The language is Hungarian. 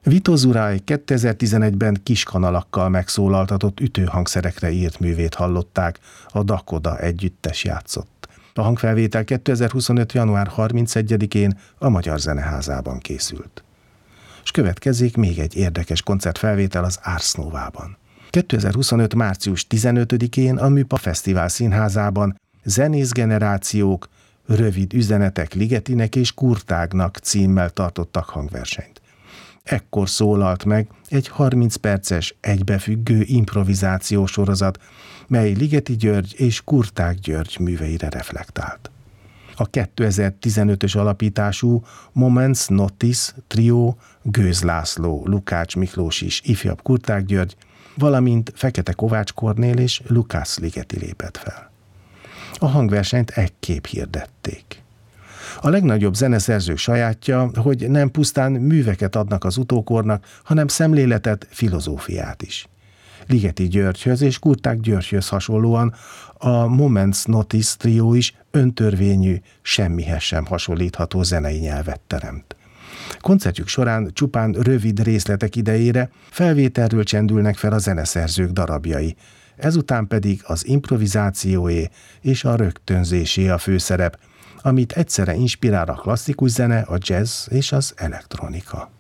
Vito Zurai 2011-ben kiskanalakkal megszólaltatott ütőhangszerekre írt művét hallották, a Dakoda együttes játszott. A hangfelvétel 2025. január 31-én a Magyar Zeneházában készült. És következik még egy érdekes koncertfelvétel az Ars Novában. 2025. március 15-én a Műpa Fesztivál Színházában Zenészgenerációk, rövid üzenetek Ligetinek és Kurtágnak címmel tartottak hangversenyt. Ekkor szólalt meg egy 30 perces, egybefüggő improvizáció sorozat, mely Ligeti György és Kurtág György műveire reflektált. A 2015-ös alapítású Moments Notice Trio Gőz László, Lukács Miklós is, ifjabb Kurtág György, valamint Fekete Kovács Kornél és Lukács Ligeti lépett fel. A hangversenyt ekképp hirdették. A legnagyobb zeneszerzők sajátja, hogy nem pusztán műveket adnak az utókornak, hanem szemléletet, filozófiát is. Ligeti Györgyhöz és Kurtág Györgyhöz hasonlóan a Moments Notice Trio is öntörvényű, semmihez sem hasonlítható zenei nyelvet teremt. Koncertjük során csupán rövid részletek idejére felvételről csendülnek fel a zeneszerzők darabjai, ezután pedig az improvizációé és a rögtönzésé a főszerep, amit egyszerre inspirál a klasszikus zene, a jazz és az elektronika.